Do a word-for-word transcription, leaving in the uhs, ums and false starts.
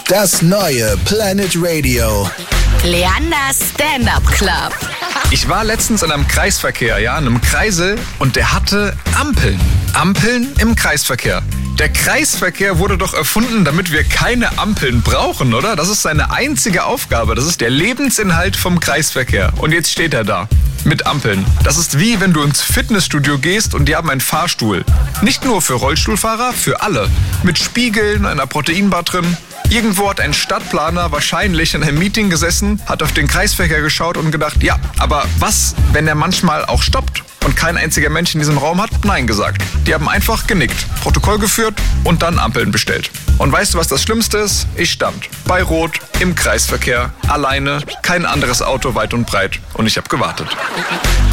Das neue Planet Radio. Leanders Stand-Up Club. Ich war letztens in einem Kreisverkehr, ja, in einem Kreisel, und der hatte Ampeln. Ampeln im Kreisverkehr. Der Kreisverkehr wurde doch erfunden, damit wir keine Ampeln brauchen, oder? Das ist seine einzige Aufgabe. Das ist der Lebensinhalt vom Kreisverkehr. Und jetzt steht er da. Mit Ampeln. Das ist wie wenn du ins Fitnessstudio gehst und die haben einen Fahrstuhl. Nicht nur für Rollstuhlfahrer, für alle. Mit Spiegeln, einer Proteinbar drin. Irgendwo hat ein Stadtplaner wahrscheinlich in einem Meeting gesessen, hat auf den Kreisverkehr geschaut und gedacht, ja, aber was, wenn er manchmal auch stoppt? Und kein einziger Mensch in diesem Raum hat Nein gesagt. Die haben einfach genickt, Protokoll geführt und dann Ampeln bestellt. Und weißt du, was das Schlimmste ist? Ich stand bei Rot im Kreisverkehr, alleine, kein anderes Auto weit und breit. Und ich habe gewartet.